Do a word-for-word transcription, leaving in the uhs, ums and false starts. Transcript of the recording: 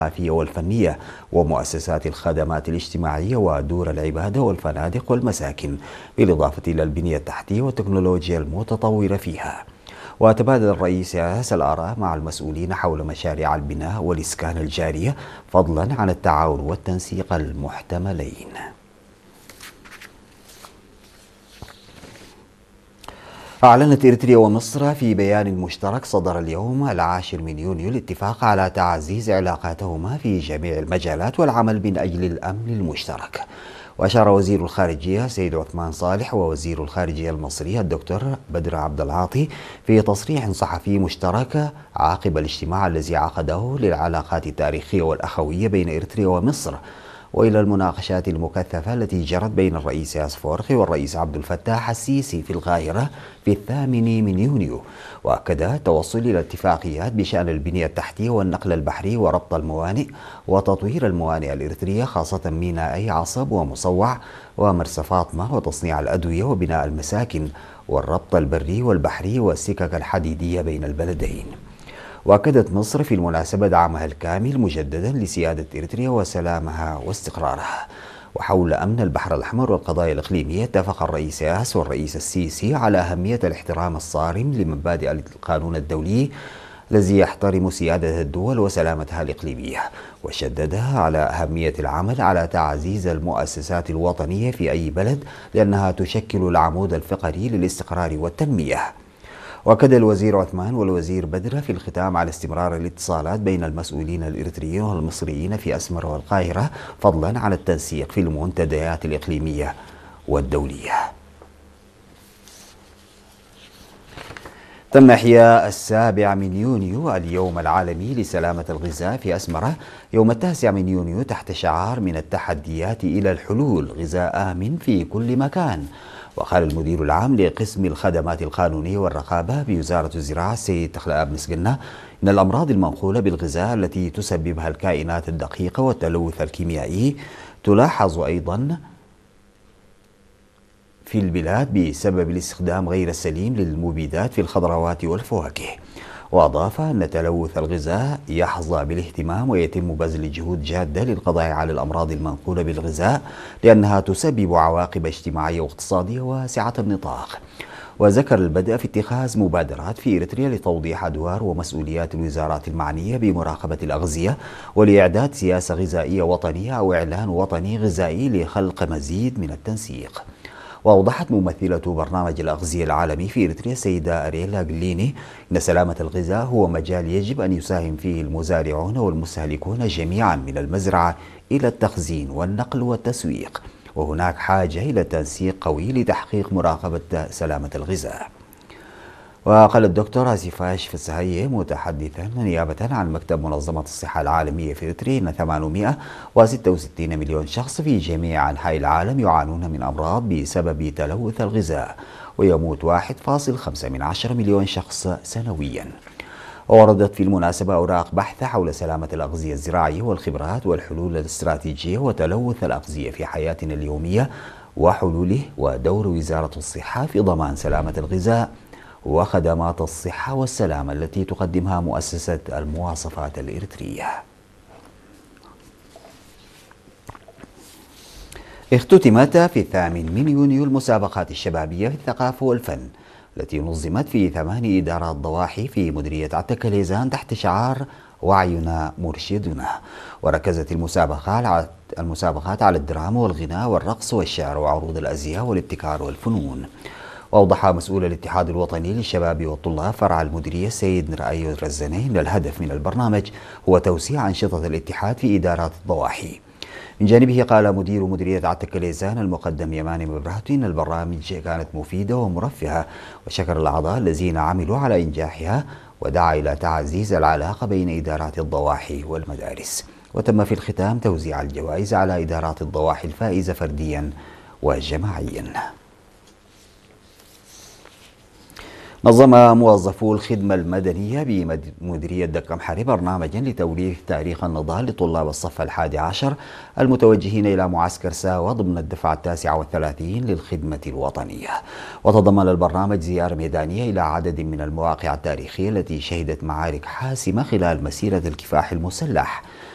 الثقافية والفنية ومؤسسات الخدمات الاجتماعية ودور العبادة والفنادق والمساكن، بالإضافة إلى البنية التحتية والتكنولوجيا المتطورة فيها. وتبادل الرئيس ياس الآراء مع المسؤولين حول مشاريع البناء والإسكان الجارية، فضلا عن التعاون والتنسيق المحتملين. أعلنت إريتريا ومصر في بيان مشترك صدر اليوم العاشر من يونيو الاتفاق على تعزيز علاقاتهما في جميع المجالات والعمل من أجل الأمن المشترك. وأشار وزير الخارجية سيد عثمان صالح ووزير الخارجية المصري الدكتور بدر عبد العاطي في تصريح صحفي مشترك عقب الاجتماع الذي عقده للعلاقات التاريخية والأخوية بين إريتريا ومصر، وإلى المناقشات المكثفة التي جرت بين الرئيس ياس أفورقي والرئيس عبد الفتاح السيسي في القاهرة في الثامن من يونيو. وأكد التوصل إلى اتفاقيات بشأن البنية التحتية والنقل البحري وربط الموانئ وتطوير الموانئ الإريترية، خاصة مينائي عصب ومصوع ومرسى فاطمة، وتصنيع الأدوية وبناء المساكن والربط البري والبحري والسكك الحديدية بين البلدين. وأكدت مصر في المناسبة دعمها الكامل مجددا لسيادة إريتريا وسلامها واستقرارها. وحول أمن البحر الأحمر والقضايا الإقليمية، اتفق الرئيس ياس والرئيس السيسي على أهمية الاحترام الصارم لمبادئ القانون الدولي الذي يحترم سيادة الدول وسلامتها الإقليمية، وشددها على أهمية العمل على تعزيز المؤسسات الوطنية في أي بلد لأنها تشكل العمود الفقري للاستقرار والتنمية. وأكد الوزير عثمان والوزير بدر في الختام على استمرار الاتصالات بين المسؤولين الإريتريين والمصريين في أسمر والقاهرة، فضلا عن التنسيق في المنتديات الإقليمية والدولية. تم إحياء السابع من يونيو اليوم العالمي لسلامة الغذاء في أسمرة يوم التاسع من يونيو تحت شعار من التحديات إلى الحلول، غذاء آمن في كل مكان. وقال المدير العام لقسم الخدمات القانونية والرقابة بوزارة الزراعة السيد تخلاب مسقنة إن الأمراض المنقولة بالغذاء التي تسببها الكائنات الدقيقة والتلوث الكيميائي تلاحظ أيضا في البلاد بسبب الاستخدام غير السليم للمبيدات في الخضروات والفواكه. وأضاف أن تلوث الغذاء يحظى بالاهتمام ويتم بذل جهود جادة للقضاء على الأمراض المنقولة بالغذاء لأنها تسبب عواقب اجتماعية واقتصادية واسعة النطاق. وذكر البدء في اتخاذ مبادرات في إريتريا لتوضيح أدوار ومسؤوليات الوزارات المعنية بمراقبة الأغذية ولإعداد سياسة غذائية وطنية أو إعلان وطني غذائي لخلق مزيد من التنسيق. وأوضحت ممثلة برنامج الأغذية العالمي في إريتريا السيدة أرييلا غليني إن سلامة الغذاء هو مجال يجب أن يساهم فيه المزارعون والمستهلكون جميعا من المزرعة إلى التخزين والنقل والتسويق، وهناك حاجة إلى تنسيق قوي لتحقيق مراقبة سلامة الغذاء. وقال الدكتور آسيفاش فسهية متحدثا نيابة عن مكتب منظمة الصحة العالمية في إريتريا أن ثمانمئة وستة وستين مليون شخص في جميع أنحاء العالم يعانون من أمراض بسبب تلوث الغذاء، ويموت واحد فاصلة خمسة من عشرة مليون شخص سنويا. ووردت في المناسبة أوراق بحث حول سلامة الأغذية الزراعية والخبرات والحلول الاستراتيجية وتلوث الأغذية في حياتنا اليومية وحلوله، ودور وزارة الصحة في ضمان سلامة الغذاء وخدمات الصحة والسلامة التي تقدمها مؤسسة المواصفات الإريترية. اختتمت في الثامن من يونيو المسابقات الشبابية في الثقافة والفن التي نظمت في ثمان إدارات ضواحي في مديرية عتكليزان تحت شعار وعينا مرشدنا. وركزت المسابقات المسابقات على الدراما والغناء والرقص والشعر وعروض الأزياء والابتكار والفنون. وأوضح مسؤول الاتحاد الوطني للشباب والطلاب فرع المديرية السيد رأي الرزني أن الهدف من البرنامج هو توسيع أنشطة الاتحاد في إدارات الضواحي. من جانبه قال مدير مديرية عتكليزان المقدم يماني مبرهتي أن البرامج كانت مفيدة ومرفهة، وشكر الأعضاء الذين عملوا على إنجاحها ودعا إلى تعزيز العلاقة بين إدارات الضواحي والمدارس. وتم في الختام توزيع الجوائز على إدارات الضواحي الفائزة فرديا وجماعيا. نظم موظفو الخدمة المدنية بمديرية دكم حري برنامجا لتوريث تاريخ النضال لطلاب الصف الحادي عشر المتوجهين إلى معسكر ساوة ضمن الدفعة التاسعة والثلاثين للخدمة الوطنية. وتضمن البرنامج زيارة ميدانية إلى عدد من المواقع التاريخية التي شهدت معارك حاسمة خلال مسيرة الكفاح المسلح،